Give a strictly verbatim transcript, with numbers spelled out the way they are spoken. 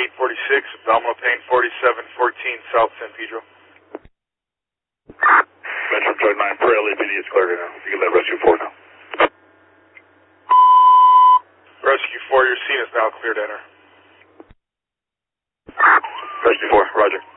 eight forty-six, abdominal pain forty-seven fourteen, South San Pedro. Metro Drug nine for L A P D is clear now. You can let Rescue four now. Rescue four, your scene is now clear to enter. Rescue four, roger.